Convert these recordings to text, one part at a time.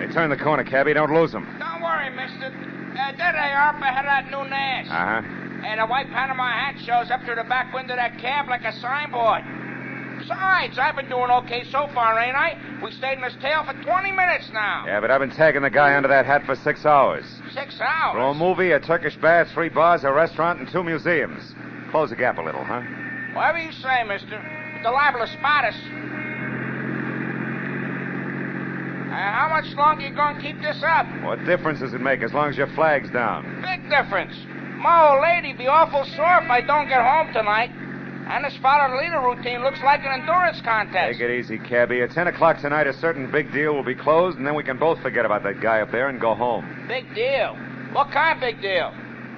Hey, turn the corner, cabbie. Don't lose him. Don't worry, mister. There they are up ahead of that new Nash. And a white Panama hat shows up through the back window of that cab like a signboard. Besides, I've been doing okay so far, ain't I? We stayed in his tail for 20 minutes now. Yeah, but I've been tagging the guy under that hat for 6 hours. 6 hours? For a movie, a Turkish bath, 3 bars, a restaurant, and 2 museums. Close the gap a little, huh? Whatever you say, mister. But they're liable to spot us. How much longer you going to keep this up? What difference does it make as long as your flag's down? Big difference. My old lady be awful sore if I don't get home tonight. And this follow-the-leader routine looks like an endurance contest. Take it easy, cabbie. At 10 o'clock tonight, a certain big deal will be closed, and then we can both forget about that guy up there and go home. Big deal? What kind of big deal?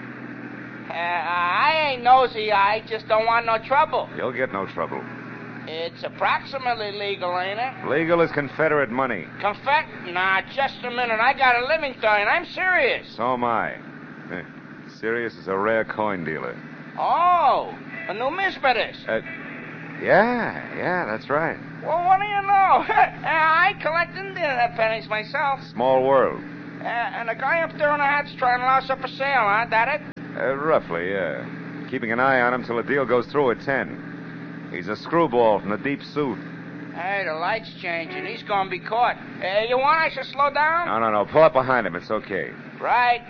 I ain't nosy. I just don't want no trouble. You'll get no trouble. It's approximately legal, ain't it? Legal as Confederate money. Nah, just a minute. I got a living to earn. I'm serious. So am I. Serious as a rare coin dealer. Oh, a numismatist. Yeah, that's right. Well, what do you know? I collect Indian pennies myself. Small world. And the guy up there in the hat's trying to louse up for sale, huh? That it? Roughly, yeah. Keeping an eye on him till the deal goes through at 10. He's a screwball from the deep south. Hey, the light's changing. He's going to be caught. You want I should slow down? No. Pull up behind him. It's okay. Right.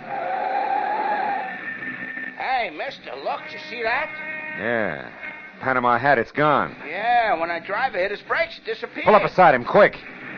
Hey, mister, look. You see that? Yeah. Panama hat, it's gone. Yeah, when that driver hit his brakes, it disappeared. Pull up beside him, quick.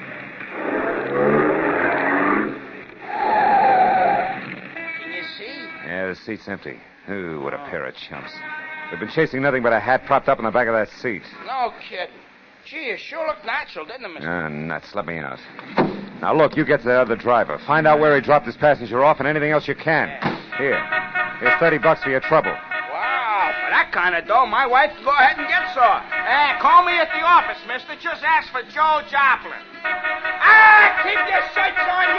Can you see? Yeah, the seat's empty. Ooh, what a pair of chumps. They've been chasing nothing but a hat propped up in the back of that seat. No kidding. Gee, it sure looked natural, didn't it, mister? Nuts. Let me out. Now, look, you get to the other driver. Find out where he dropped his passenger off and anything else you can. Yeah. Here's $30 for your trouble. Wow, for that kind of dough, my wife can go ahead and get some. Call me at the office, mister. Just ask for Joe Joplin. Keep your shirts on, you